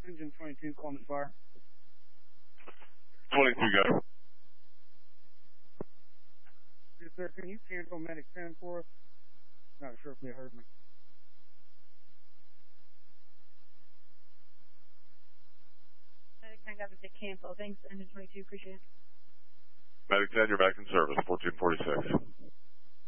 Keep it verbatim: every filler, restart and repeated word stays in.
Engine twenty-two, Columbus Fire. twenty-two, got it. Yes, sir. Can you cancel Medic ten for us? Not sure if they heard me. Medic ten got to cancel. Thanks, Engine twenty-two. Appreciate it. Medic ten, you're back in service, fourteen forty-six.